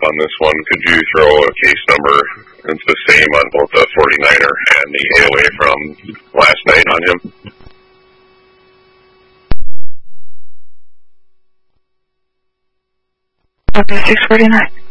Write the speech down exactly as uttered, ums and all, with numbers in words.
on this one. Could you throw a case number? It's the same on both the forty-niner and the A O A from last night on him. Okay, six forty-nine.